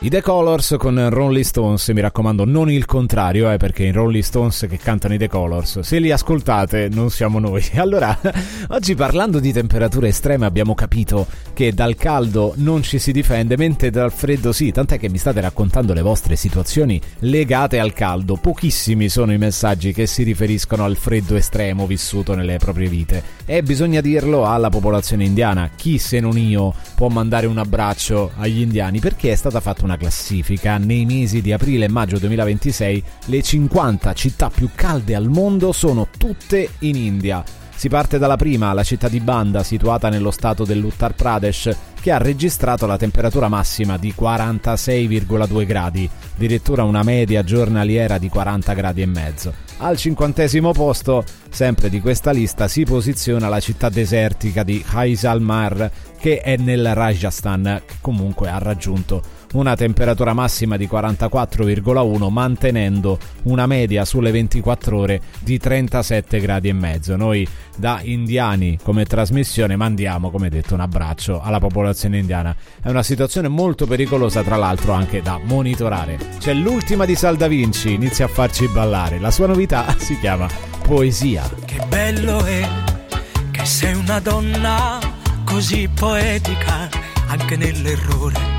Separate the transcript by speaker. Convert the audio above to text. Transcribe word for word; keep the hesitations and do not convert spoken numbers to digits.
Speaker 1: I The Colors con Rolling Stones, mi raccomando non il contrario, eh, perché i Rolling Stones che cantano i The Colors, se li ascoltate non siamo noi. Allora, oggi parlando di temperature estreme abbiamo capito che dal caldo non ci si difende, mentre dal freddo sì, tant'è che mi state raccontando le vostre situazioni legate al caldo. Pochissimi sono i messaggi che si riferiscono al freddo estremo vissuto nelle proprie vite, e bisogna dirlo alla popolazione indiana. Chi se non io può mandare un abbraccio agli indiani, perché è stata fatta una classifica nei mesi di aprile e maggio duemilaventisei. Le cinquanta città più calde al mondo sono tutte in India. Si parte dalla prima, la città di Banda, situata nello stato dell'Uttar Pradesh, che ha registrato la temperatura massima di quarantasei virgola due gradi, addirittura una media giornaliera di quaranta gradi e mezzo. Al cinquantesimo posto, sempre di questa lista, si posiziona la città desertica di Jaisalmer, che è nel Rajasthan, che comunque ha raggiunto una temperatura massima di quarantaquattro virgola uno, mantenendo una media sulle ventiquattro ore di trentasette gradi e mezzo. Noi da indiani come trasmissione mandiamo, come detto, un abbraccio alla popolazione indiana. È una situazione molto pericolosa, tra l'altro anche da monitorare. C'è l'ultima di Sal Da Vinci, inizia a farci ballare. La sua novità si chiama Poesia.
Speaker 2: Che bello è che sei una donna così poetica anche nell'errore.